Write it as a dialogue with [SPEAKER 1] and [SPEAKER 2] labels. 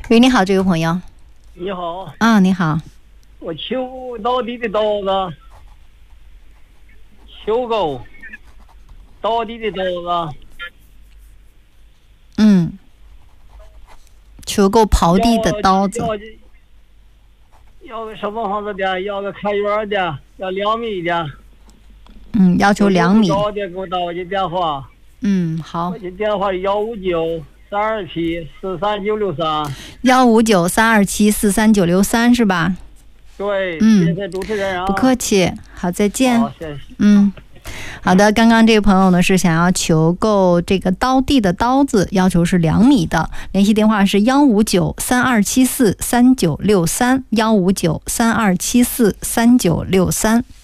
[SPEAKER 1] 喂，你好，这位朋友。
[SPEAKER 2] 你好。
[SPEAKER 1] 啊，你好。
[SPEAKER 2] 我求到底的刀子，求够到底的刀子。
[SPEAKER 1] 求够刨地的刀子。
[SPEAKER 2] 要个什么房子的？要个开元的，要2米的。
[SPEAKER 1] 要求2米。
[SPEAKER 2] 高的给我打我的电话。
[SPEAKER 1] 好。
[SPEAKER 2] 我的电话是159-327-43963。
[SPEAKER 1] 159-327-43963是吧？
[SPEAKER 2] 对。谢谢主持人啊。
[SPEAKER 1] 不客气。好，再见。
[SPEAKER 2] 好，谢谢。
[SPEAKER 1] 好的，刚刚这个朋友呢是想要求购这个刀地的刀子，要求是2米的，联系电话是159-3274-3963，159-3274-3963。